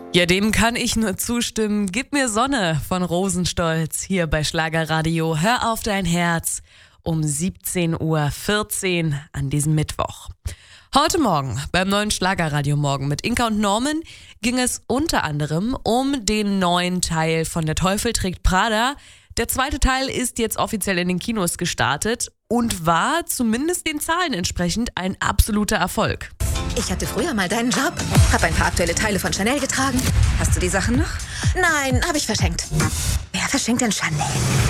Ja, dem kann ich nur zustimmen. Gib mir Sonne von Rosenstolz hier bei Schlagerradio. Hör auf dein Herz um 17:14 Uhr an diesem Mittwoch. Heute Morgen beim neuen Schlagerradio Morgen mit Inka und Norman ging es unter anderem um den neuen Teil von Der Teufel trägt Prada. Der zweite Teil ist jetzt offiziell in den Kinos gestartet und war zumindest den Zahlen entsprechend ein absoluter Erfolg. Ich hatte früher mal deinen Job, habe ein paar aktuelle Teile von Chanel getragen. Hast du die Sachen noch? Nein, habe ich verschenkt. Wer verschenkt denn Chanel?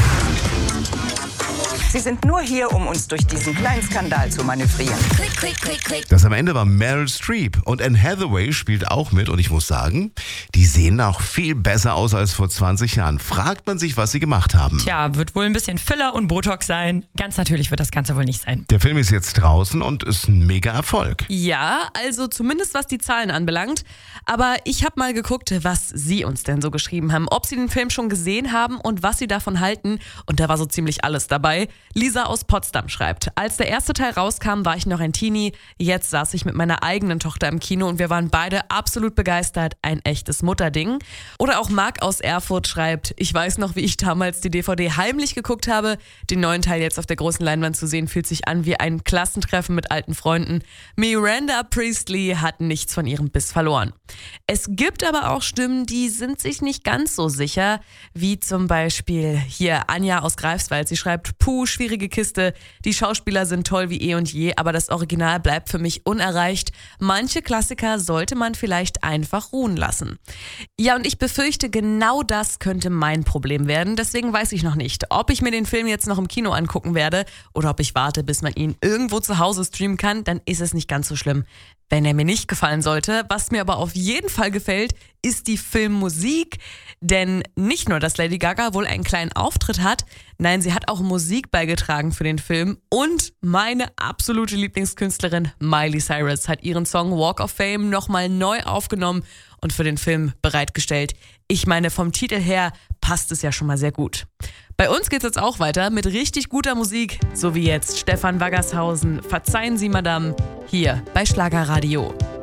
Sie sind nur hier, um uns durch diesen kleinen Skandal zu manövrieren. Klick, klick, klick, klick. Das am Ende war Meryl Streep und Anne Hathaway spielt auch mit und ich muss sagen, die sehen auch viel besser aus als vor 20 Jahren. Fragt man sich, was sie gemacht haben. Tja, wird wohl ein bisschen Filler und Botox sein. Ganz natürlich wird das Ganze wohl nicht sein. Der Film ist jetzt draußen und ist ein mega Erfolg. Ja, also zumindest was die Zahlen anbelangt. Aber ich habe mal geguckt, was Sie uns denn so geschrieben haben. Ob Sie den Film schon gesehen haben und was Sie davon halten. Und da war so ziemlich alles dabei. Lisa aus Potsdam schreibt: Als der erste Teil rauskam, war ich noch ein Teenie. Jetzt saß ich mit meiner eigenen Tochter im Kino und wir waren beide absolut begeistert. Ein echtes Mutterding. Oder auch Marc aus Erfurt schreibt: Ich weiß noch, wie ich damals die DVD heimlich geguckt habe. Den neuen Teil jetzt auf der großen Leinwand zu sehen, fühlt sich an wie ein Klassentreffen mit alten Freunden. Miranda Priestley hat nichts von ihrem Biss verloren. Es gibt aber auch Stimmen, die sind sich nicht ganz so sicher, wie zum Beispiel hier Anja aus Greifswald. Sie schreibt: Puh, schwierige Kiste. Die Schauspieler sind toll wie eh und je, aber das Original bleibt für mich unerreicht. Manche Klassiker sollte man vielleicht einfach ruhen lassen. Ja, und ich befürchte, genau das könnte mein Problem werden. Deswegen weiß ich noch nicht, ob ich mir den Film jetzt noch im Kino angucken werde oder ob ich warte, bis man ihn irgendwo zu Hause streamen kann. Dann ist es nicht ganz so schlimm, wenn er mir nicht gefallen sollte. Was mir aber auf jeden Fall gefällt, ist die Filmmusik. Denn nicht nur, dass Lady Gaga wohl einen kleinen Auftritt hat, nein, sie hat auch Musik beigetragen für den Film. Und meine absolute Lieblingskünstlerin Miley Cyrus hat ihren Song Walk of Fame nochmal neu aufgenommen und für den Film bereitgestellt. Ich meine, vom Titel her passt es ja schon mal sehr gut. Bei uns geht's jetzt auch weiter mit richtig guter Musik, so wie jetzt Stefan Waggershausen, Verzeihen Sie, Madame, hier bei Schlagerradio.